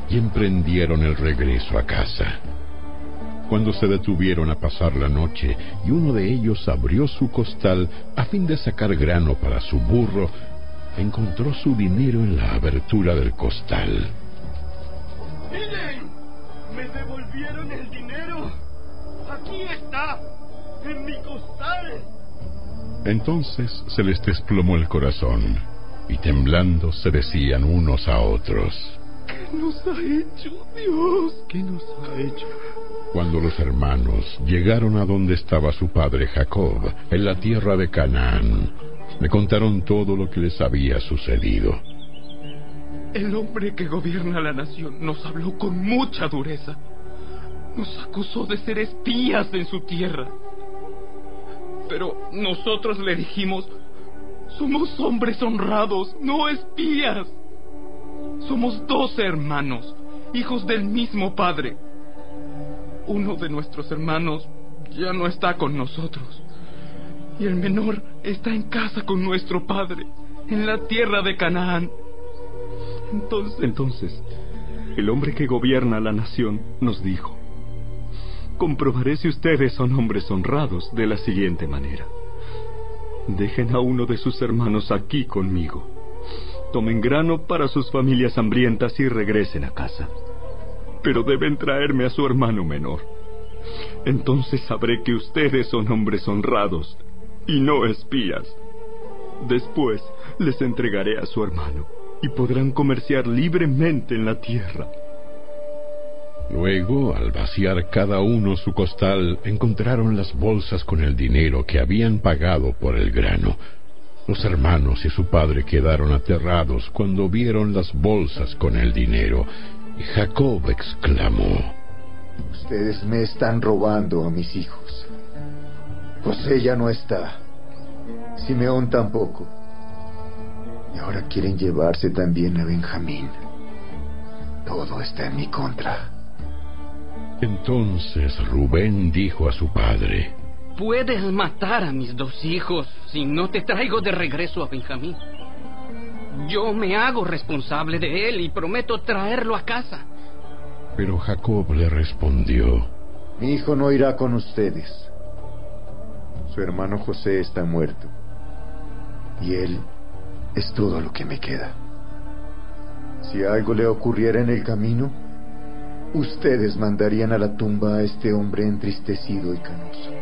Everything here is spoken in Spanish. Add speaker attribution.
Speaker 1: y emprendieron el regreso a casa. Cuando se detuvieron a pasar la noche y uno de ellos abrió su costal a fin de sacar grano para su burro, encontró su dinero en la abertura del costal.
Speaker 2: ¡Miren! ¡Me devolvieron el dinero! ¡Aquí está! ¡En mi costal!
Speaker 1: Entonces se les desplomó el corazón y temblando se decían unos a otros:
Speaker 2: ¿Qué nos ha hecho, Dios? ¿Qué nos ha hecho?
Speaker 1: Cuando los hermanos llegaron a donde estaba su padre Jacob, en la tierra de Canaán, le contaron todo lo que les había sucedido.
Speaker 2: El hombre que gobierna la nación nos habló con mucha dureza. Nos acusó de ser espías en su tierra. Pero nosotros le dijimos: somos hombres honrados, no espías. Somos 12 hermanos, hijos del mismo padre. Uno de nuestros hermanos ya no está con nosotros, y el menor está en casa con nuestro padre, en la tierra de Canaán.
Speaker 3: Entonces, el hombre que gobierna la nación nos dijo: comprobaré si ustedes son hombres honrados de la siguiente manera. Dejen a uno de sus hermanos aquí conmigo. Tomen grano para sus familias hambrientas y regresen a casa. Pero deben traerme a su hermano menor. Entonces sabré que ustedes son hombres honrados y no espías. Después les entregaré a su hermano y podrán comerciar libremente en la tierra.
Speaker 1: Luego, al vaciar cada uno su costal, encontraron las bolsas con el dinero que habían pagado por el grano. Los hermanos y su padre quedaron aterrados cuando vieron las bolsas con el dinero, y Jacob exclamó:
Speaker 4: ustedes me están robando a mis hijos. José ya no está, Simeón tampoco, y ahora quieren llevarse también a Benjamín. Todo está en mi contra.
Speaker 1: Entonces Rubén dijo a su padre:
Speaker 5: puedes matar a mis 2 hijos si no te traigo de regreso a Benjamín. Yo me hago responsable de él y prometo traerlo a casa.
Speaker 1: Pero Jacob le respondió:
Speaker 4: mi hijo no irá con ustedes. Su hermano José está muerto, y él es todo lo que me queda. Si algo le ocurriera en el camino, ustedes mandarían a la tumba a este hombre entristecido y canoso.